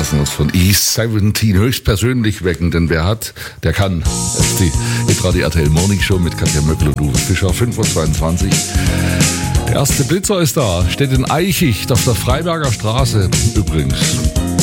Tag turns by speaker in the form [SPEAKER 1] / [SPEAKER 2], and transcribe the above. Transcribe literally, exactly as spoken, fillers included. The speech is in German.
[SPEAKER 1] lassen uns von E siebzehn höchstpersönlich wecken, denn wer hat, der kann. Das ist die Hitradio R T L Morning Show mit Katja Möckel und Uwe Fischer, fünf Uhr zweiundzwanzig. Der erste Blitzer ist da, steht in Eichicht auf der Freiberger Straße übrigens.